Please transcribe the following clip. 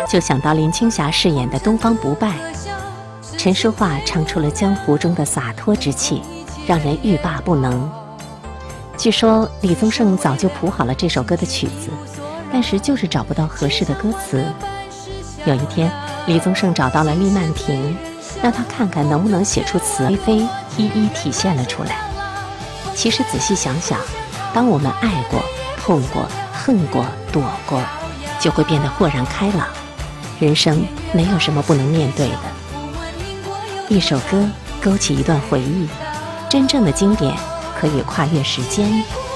就想到林青霞饰演的东方不败，陈淑桦唱出了江湖中的洒脱之气，让人欲罢不能。据说李宗盛早就谱好了这首歌的曲子，但是就是找不到合适的歌词。有一天，李宗盛找到了厉曼婷，让他看看能不能写出词，菲菲一一体现了出来。其实仔细想想，当我们爱过、痛过、恨过、躲过，就会变得豁然开朗。人生没有什么不能面对的。一首歌勾起一段回忆，真正的经典可以跨越时间，